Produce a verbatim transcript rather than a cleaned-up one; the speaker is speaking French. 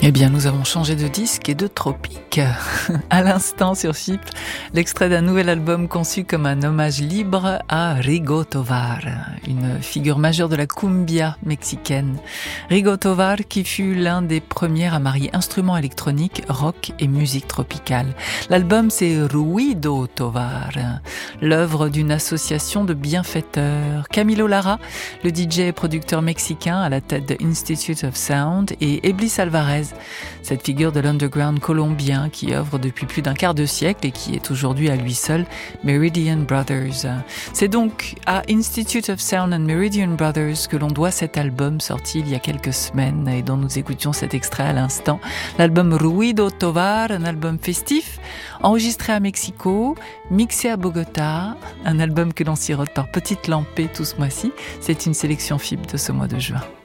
Eh bien, nous avons changé de disque et de tropique. À l'instant sur Chypre, l'extrait d'un nouvel album conçu comme un hommage libre à Rigo Tovar, une figure majeure de la cumbia mexicaine. Rigo Tovar qui fut l'un des premiers à marier instruments électroniques, rock et musique tropicale. L'album, c'est Ruido Tovar, l'œuvre d'une association de bienfaiteurs. Camilo Lara, le D J et producteur mexicain à la tête de Institute of Sound, et Eblis Alvarez, cette figure de l'underground colombien qui œuvre depuis plus d'un quart de siècle et qui est aujourd'hui à lui seul Meridian Brothers. C'est donc à Institute of Sound and Meridian Brothers que l'on doit cet album sorti il y a quelques semaines et dont nous écoutions cet extrait à l'instant. L'album Ruido Tovar, un album festif, enregistré à Mexico, mixé à Bogota, un album que l'on sirote par petites lampées tout ce mois-ci. C'est une sélection F I B de ce mois de juin.